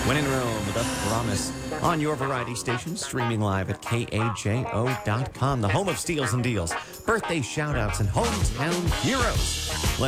When in Rome, The Promise. On your variety station, streaming live at KAJO.com, the home of steals and deals, birthday shout-outs, and hometown heroes.